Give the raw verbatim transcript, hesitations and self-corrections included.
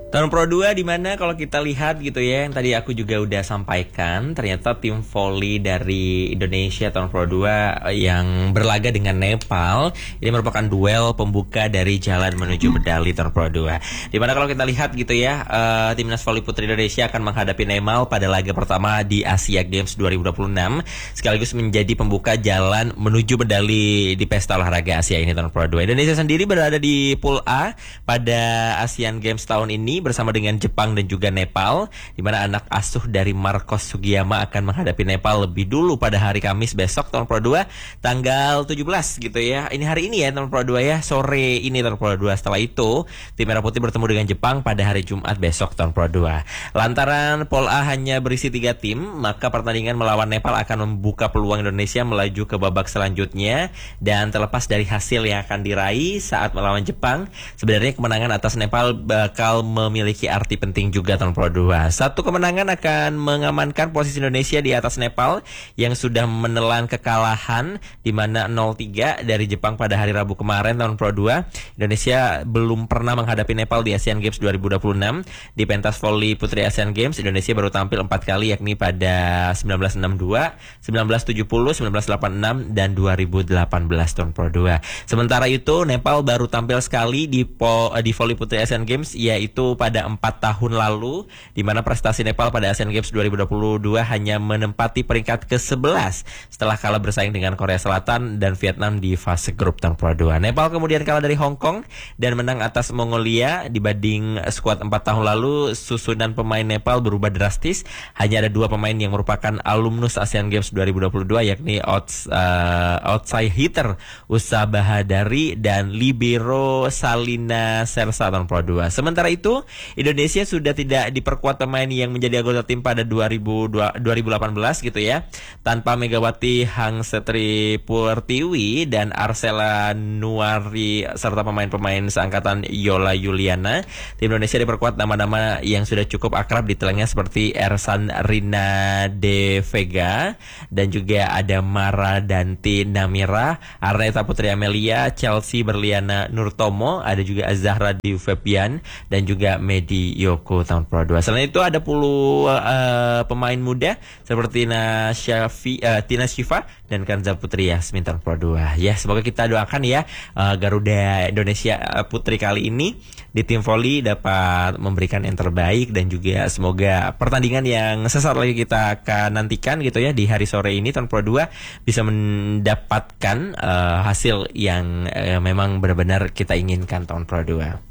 Tahun Pro dua di mana kalau kita lihat gitu ya, yang tadi aku juga udah sampaikan, ternyata tim voli dari Indonesia tahun Pro dua yang berlaga dengan Nepal ini merupakan duel pembuka dari jalan menuju medali tahun Pro dua. Di mana kalau kita lihat gitu ya, uh, timnas voli putri Indonesia akan menghadapi Nepal pada laga pertama di Asia Games dua ribu dua puluh enam sekaligus menjadi pembuka jalan menuju medali di pesta olahraga Asia ini tahun Pro dua. Indonesia sendiri berada di Pool A pada Asian Games tahun ini bersama dengan Jepang dan juga Nepal, di mana anak asuh dari Marcos Sugiyama akan menghadapi Nepal lebih dulu pada hari Kamis besok tahun Pro dua tanggal tujuh belas gitu ya. Ini hari ini ya tahun Pro dua ya, sore ini tahun Pro dua. Setelah itu tim Merah Putih bertemu dengan Jepang pada hari Jumat besok tahun Pro dua. Lantaran Pool A hanya berisi tiga tim, maka pertandingan melawan Nepal akan membuka peluang Indonesia melaju ke babak selanjutnya. Dan terlepas dari hasil yang akan diraih saat melawan Jepang, sebenarnya kemenangan atas Nepal bakal memiliki arti penting juga tahun Pro dua. Satu kemenangan akan mengamankan posisi Indonesia di atas Nepal yang sudah menelan kekalahan di mana nol tiga dari Jepang pada hari Rabu kemarin tahun Pro dua. Indonesia belum pernah menghadapi Nepal di Asian Games dua ribu dua puluh enam. Di pentas voli putri Asian Games, Indonesia baru tampil empat kali, yakni pada seribu sembilan ratus enam puluh dua, seribu sembilan ratus tujuh puluh, seribu sembilan ratus delapan puluh enam, dan dua ribu delapan belas tahun Pro dua. Sementara itu, Nepal baru tampil sekali di, po, di voli putri Asian Games, yaitu pada empat tahun lalu, di mana prestasi Nepal pada Asian Games dua ribu dua puluh dua hanya menempati peringkat ke sebelas setelah kalah bersaing dengan Korea Selatan dan Vietnam di fase grup tahun Pro dua. Nepal kemudian kalah dari Hong Kong dan menang atas Mongolia. Dibanding skuad empat tahun lalu, susunan pemain Nepal berubah drastis. Hanya ada dua pemain yang merupakan alumnus Asian Games dua ribu dua puluh dua, yakni outs, uh, outside hitter Usa Bahadari dan libero Salina Sersa tahun Pro dua. Sementara itu, Indonesia sudah tidak diperkuat pemain yang menjadi anggota tim pada dua ribu delapan belas gitu ya. Tanpa Megawati Hangsetri Purtiwi dan Arsela Nuari serta pemain-pemain seangkatan Yola Yuliana, tim Indonesia diperkuat nama-nama yang sudah cukup akrab di telinga seperti Ersan Rina de Vega dan juga ada Mara Danti Namira, Arneta Putri Amelia, Chelsea Berliana Nurtomo, ada juga Azahra Di Febian dan juga Medi Yoko tahun Pro dua. Selain itu ada puluh uh, pemain muda seperti Nasyafi, uh, Tina Syifa dan Kanza Putri Yasmin tahun Pro dua. Ya, semoga kita doakan ya uh, Garuda Indonesia uh, Putri kali ini di tim voli dapat memberikan yang terbaik, dan juga semoga pertandingan yang sesaat lagi kita akan nantikan gitu ya di hari sore ini tahun Pro dua bisa mendapatkan uh, hasil yang uh, memang benar-benar kita inginkan tahun Pro dua.